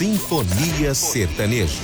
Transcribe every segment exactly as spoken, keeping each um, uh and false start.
Sinfonia Sertaneja.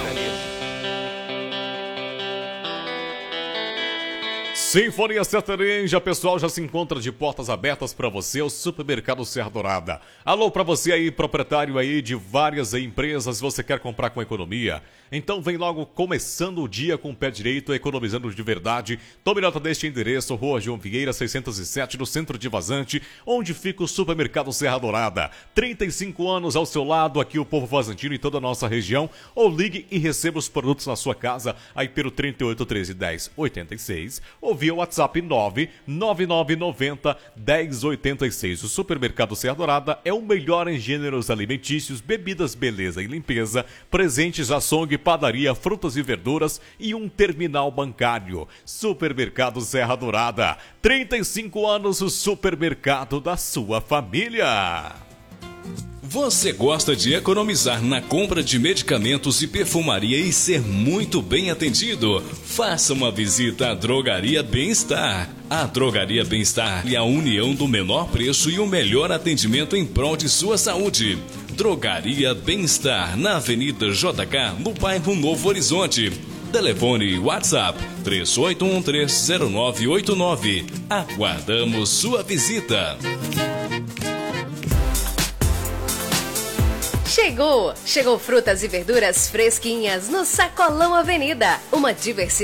Sinfonia Sertaneja, pessoal, já se encontra de portas abertas para você, o Supermercado Serra Dourada. Alô para você aí, proprietário aí de várias empresas, você quer comprar com economia? Então vem logo começando o dia com o pé direito, economizando de verdade. Tome nota deste endereço, Rua João Vieira, seiscentos e sete, no centro de Vazante, onde fica o Supermercado Serra Dourada. trinta e cinco anos ao seu lado, aqui o povo vazantino e toda a nossa região. Ou ligue e receba os produtos na sua casa, aí pelo trinta e oito, treze, dez, oitenta e seis, ou via WhatsApp nove nove nove nove zero, dez oitenta e seis. O Supermercado Serra Dourada é o melhor em gêneros alimentícios, bebidas, beleza e limpeza, presentes, açougue, padaria, frutas e verduras e um terminal bancário. Supermercado Serra Dourada, trinta e cinco anos, o supermercado da sua família. Você gosta de economizar na compra de medicamentos e perfumaria e ser muito bem atendido? Faça uma visita à Drogaria Bem-Estar. A Drogaria Bem-Estar é a união do menor preço e o melhor atendimento em prol de sua saúde. Drogaria Bem-Estar, na Avenida J K, no bairro Novo Horizonte. Telefone WhatsApp três oito um três zero nove oito nove. Aguardamos sua visita. Chegou! Chegou frutas e verduras fresquinhas no Sacolão Avenida. Uma diversidade